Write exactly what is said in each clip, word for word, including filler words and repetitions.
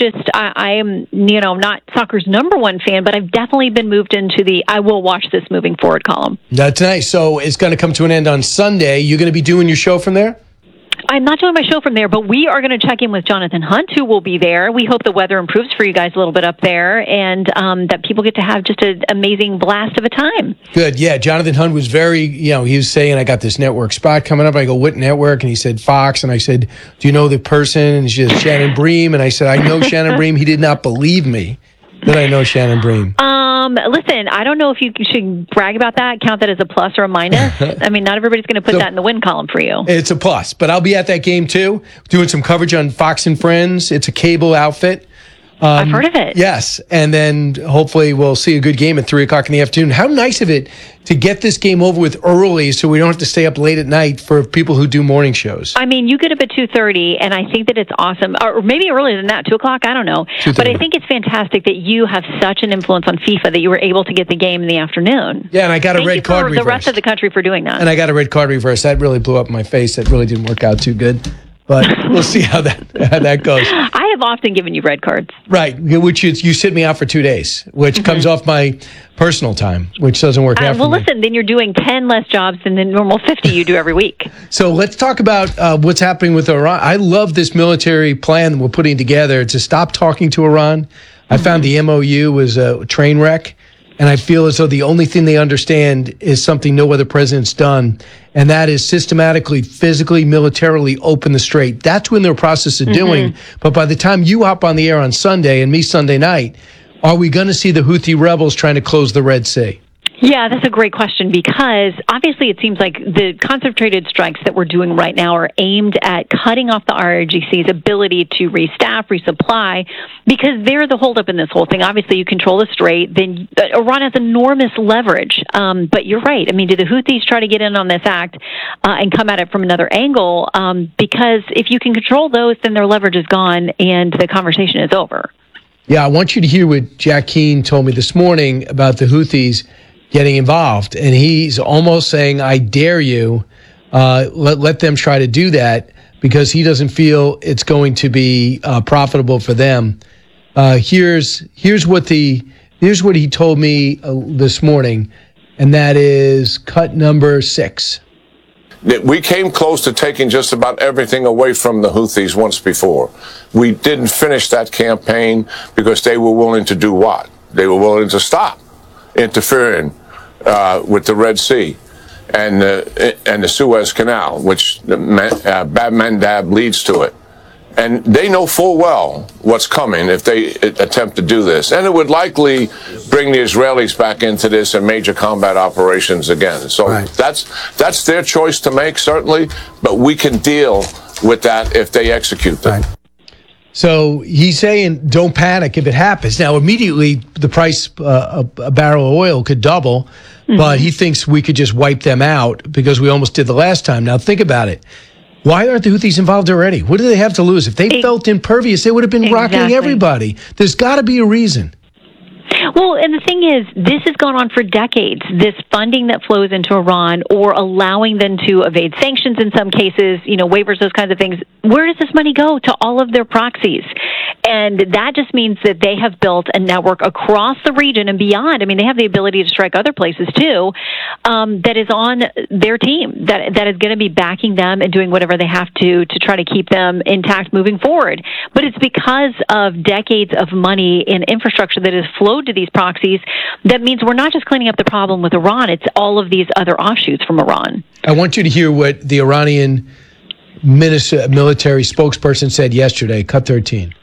just, I, I am, you know, not soccer's number one fan, but I've definitely been moved into the I will watch this moving forward column. That's nice. So it's going to come to an end on Sunday. You're going to be doing your show from there? I'm not doing my show from there, but we are going to check in with Jonathan Hunt, who will be there. We hope the weather improves for you guys a little bit up there, and um, that people get to have just an amazing blast of a time. Good. Yeah, Jonathan Hunt was very, you know, he was saying, I got this network spot coming up. I go, what network? And he said, Fox. And I said, do you know the person? And she said, Shannon Bream. And I said, I know Shannon Bream. He did not believe me that I know Shannon Bream. Um, listen, I don't know if you should brag about that, count that as a plus or a minus. I mean, not everybody's going to put so, that in the win column for you. It's a plus, but I'll be at that game too, doing some coverage on Fox and Friends. It's a cable outfit. Um, I've heard of it. Yes, and then hopefully we'll see a good game at three o'clock in the afternoon. How nice of it to get this game over with early so we don't have to stay up late at night for people who do morning shows. I mean, you get up at two thirty, and I think that it's awesome. Or maybe earlier than that, two o'clock, I don't know. But I think it's fantastic that you have such an influence on FIFA that you were able to get the game in the afternoon. Yeah, and I got Thank a red you card for reversed. the rest of the country for doing that. And I got a red card reverse. That really blew up in my face. That really didn't work out too good. But we'll see how that how that goes. I have often given you red cards. Right, which is, you sit me out for two days, which mm-hmm. comes off my personal time, which doesn't work uh, out for well, me. listen, then you're doing ten less jobs than the normal fifty you do every week. So let's talk about uh, what's happening with Iran. I love this military plan that we're putting together to stop talking to Iran. I mm-hmm. found the M O U was a train wreck. And I feel as though the only thing they understand is something no other president's done, and that is systematically, physically, militarily open the strait. That's what they're process of doing. Mm-hmm. But by the time you hop on the air on Sunday and me Sunday night, are we going to see the Houthi rebels trying to close the Red Sea? Yeah, that's a great question, because obviously it seems like the concentrated strikes that we're doing right now are aimed at cutting off the R G C's ability to restaff, resupply, because they're the holdup in this whole thing. Obviously, you control the strait, then Iran has enormous leverage. Um, but you're right. I mean, do the Houthis try to get in on this act uh, and come at it from another angle? Um, because if you can control those, then their leverage is gone and the conversation is over. Yeah, I want you to hear what Jack Keane told me this morning about the Houthis getting involved, and he's almost saying, I dare you, uh, let, let them try to do that, because he doesn't feel it's going to be uh, profitable for them. Uh, here's here's what the here's what he told me uh, this morning, and that is cut number six. We came close to taking just about everything away from the Houthis once before. We didn't finish that campaign because they were willing to do what? They were willing to stop interfering Uh, with the Red Sea and uh, and the Suez Canal, which uh, Bab Mandab leads to it. And they know full well what's coming if they attempt to do this. And it would likely bring the Israelis back into this and major combat operations again. So right. that's that's their choice to make, certainly, but we can deal with that if they execute them. Right. So he's saying don't panic if it happens. Now, immediately, the price uh, a, a barrel of oil could double, mm-hmm. but he thinks we could just wipe them out because we almost did the last time. Now, think about it. Why aren't the Houthis involved already? What do they have to lose? If they it, felt impervious, they would have been exactly. rocketing everybody. There's got to be a reason. Well, and the thing is, this has gone on for decades, this funding that flows into Iran or allowing them to evade sanctions in some cases, you know, waivers, those kinds of things. Where does this money go? To all of their proxies. And that just means that they have built a network across the region and beyond. I mean, they have the ability to strike other places, too, um, that is on their team, that that is going to be backing them and doing whatever they have to to try to keep them intact moving forward. But it's because of decades of money and infrastructure that has flowed to these proxies that means we're not just cleaning up the problem with Iran, it's all of these other offshoots from Iran. I want you to hear what the Iranian minister, military spokesperson said yesterday, cut thirteen.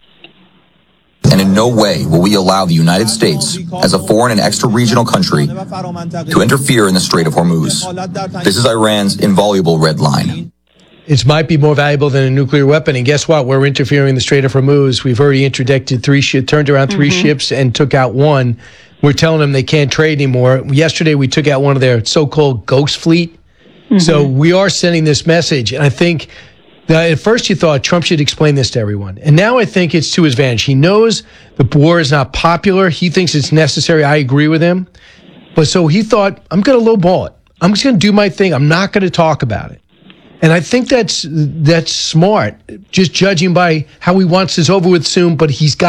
And in no way will we allow the United States, as a foreign and extra-regional country, to interfere in the Strait of Hormuz. This is Iran's inviolable red line. It might be more valuable than a nuclear weapon. And guess what? We're interfering in the Strait of Hormuz. We've already interdicted three ships, turned around three mm-hmm. ships and took out one. We're telling them they can't trade anymore. Yesterday, we took out one of their so-called ghost fleet. Mm-hmm. So we are sending this message. And I think that at first you thought Trump should explain this to everyone. And now I think it's to his advantage. He knows the war is not popular. He thinks it's necessary. I agree with him. But so he thought, I'm going to lowball it. I'm just going to do my thing. I'm not going to talk about it. And I think that's that's smart, just judging by how he wants this over with soon, but he's got